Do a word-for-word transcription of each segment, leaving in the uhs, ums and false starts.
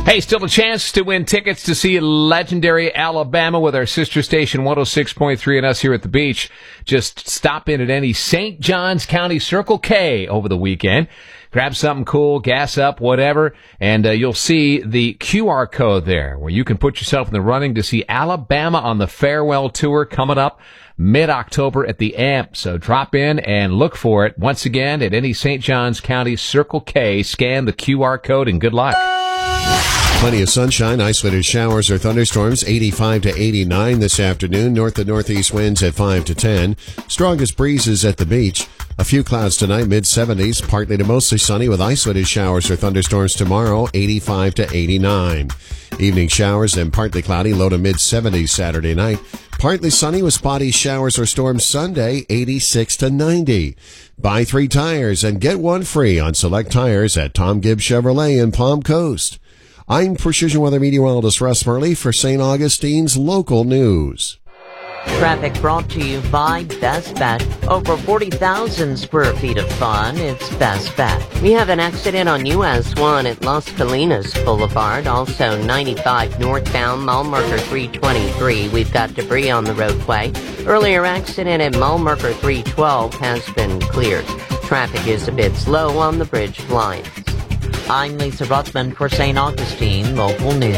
Hey, still a chance to win tickets to see legendary Alabama with our sister station one oh six point three and us here at the beach. Just stop in at any Saint Johns County Circle K over the weekend. Grab something cool, gas up, whatever, and uh, you'll see the Q R code there where you can put yourself in the running to see Alabama on the farewell tour coming up mid-October at the A M P. So drop in and look for it. Once again, at any Saint Johns County Circle K, scan the Q R code and good luck. Plenty of sunshine, isolated showers or thunderstorms, eighty-five to eighty-nine this afternoon. North and northeast winds at five to ten. Strongest breezes at the beach. A few clouds tonight, mid-seventies, partly to mostly sunny with isolated showers or thunderstorms tomorrow, eighty-five to eighty-nine. Evening showers and partly cloudy, low to mid-seventies Saturday night. Partly sunny with spotty showers or storms Sunday, eighty-six to ninety. Buy three tires and get one free on select tires at Tom Gibbs Chevrolet in Palm Coast. I'm Precision Weather Meteorologist Russ Murley for Saint Augustine's Local News. Traffic brought to you by Best Bet. Over forty thousand square feet of fun. It's Best Bet. We have an accident on U S one at Las Colinas Boulevard. Also ninety-five northbound, mile marker three twenty-three. We've got debris on the roadway. Earlier accident at mile marker three twelve has been cleared. Traffic is a bit slow on the bridge lines. I'm Lisa Ruthman for Saint Augustine Local News.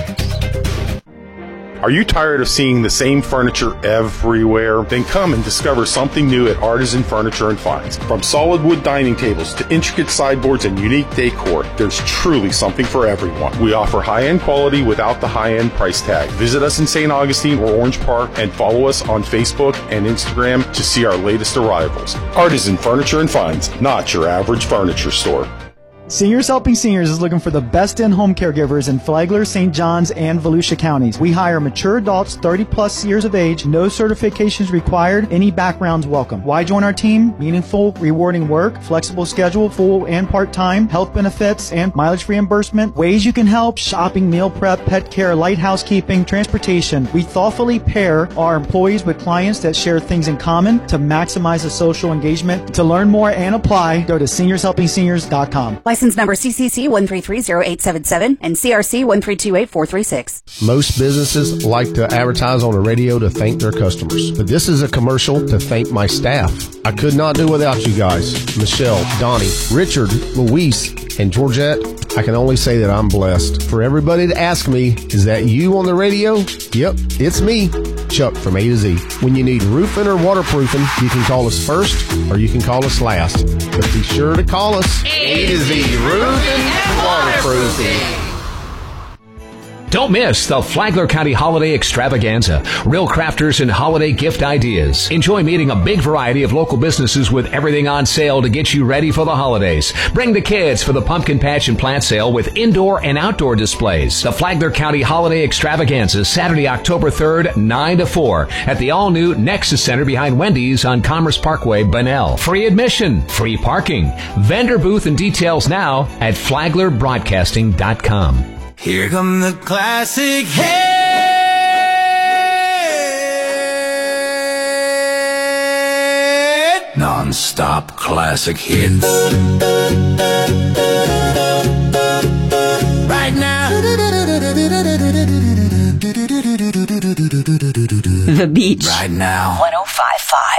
Are you tired of seeing the same furniture everywhere? Then come and discover something new at Artisan Furniture and Finds. From solid wood dining tables to intricate sideboards and unique decor, there's truly something for everyone. We offer high-end quality without the high-end price tag. Visit us in Saint Augustine or Orange Park and follow us on Facebook and Instagram to see our latest arrivals. Artisan Furniture and Finds, not your average furniture store. Seniors Helping Seniors is looking for the best in-home caregivers in Flagler, Saint Johns, and Volusia counties. We hire mature adults thirty plus years of age, no certifications required, any backgrounds welcome. Why join our team? Meaningful, rewarding work, flexible schedule, full and part-time, health benefits, and mileage reimbursement. Ways you can help: shopping, meal prep, pet care, light housekeeping, transportation. We thoughtfully pair our employees with clients that share things in common to maximize the social engagement. To learn more and apply, go to seniors helping seniors dot com. License number C C C one three three zero eight seven seven and C R C one three two eight four three six. Most businesses like to advertise on the radio to thank their customers, but this is a commercial to thank my staff. I could not do without you guys. Michelle, Donnie, Richard, Luis, and Georgette. I can only say that I'm blessed. For everybody to ask me, is that you on the radio? Yep, it's me, Chuck from A to Z. When you need roofing or waterproofing, you can call us first or you can call us last. But be sure to call us A to Z Roofing and Waterproofing. Don't miss the Flagler County Holiday Extravaganza. Real crafters and holiday gift ideas. Enjoy meeting a big variety of local businesses with everything on sale to get you ready for the holidays. Bring the kids for the pumpkin patch and plant sale with indoor and outdoor displays. The Flagler County Holiday Extravaganza, Saturday, October third, nine to four at the all-new Nexus Center behind Wendy's on Commerce Parkway, Bunnell. Free admission, free parking. Vendor booth and details now at flagler broadcasting dot com. Here come the classic hits. Non-stop classic hits. Right now. The Beach. Right now. one oh five point five.